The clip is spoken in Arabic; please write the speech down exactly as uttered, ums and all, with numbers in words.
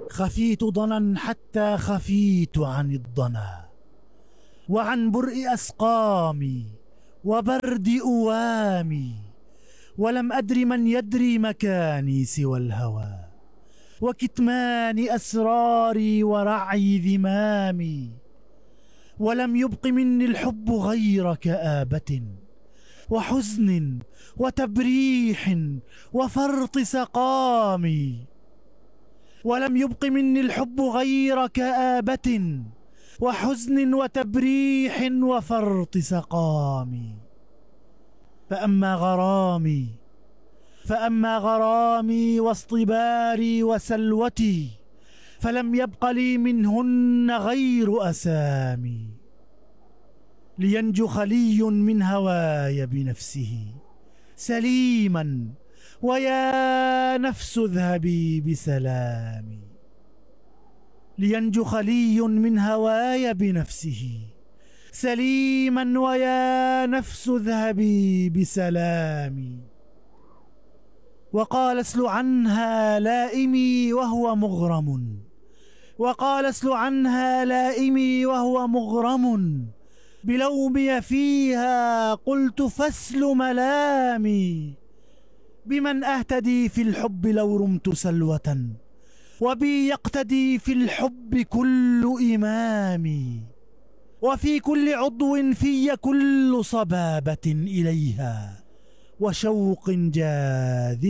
خفيت ضنا حتى خفيت عن الضنا، وعن برء أسقامي وبرد أوامي، ولم أدر من يدري مكاني سوى الهوى، وكتمان أسراري ورعي ذمامي. ولم يبق مني الحب غير كآبة وحزن وتبريح وفرط سقامي. ولم يبق مني الحب غير كآبة وحزن وتبريح وفرط سقامي. فأما غرامي فأما غرامي واصطباري وسلوتي، فلم يبق لي منهن غير أسامي. لينجو خلي من هواي بنفسه سليما، ويا نفس اذهبي بسلامي. لينجو خلي من هواي بنفسه سليما، ويا نفس اذهبي بسلامي. وقال اسل عنها لائمي وهو مغرم، وقال اسل عنها لائمي وهو مغرم، بلومي فيها قلت فاسل ملامي. بمن أهتدي في الحب لو رمت سلوة، وبي يقتدي في الحب كل إمامي. وفي كل عضو في كل صبابة إليها، وشوق جاذب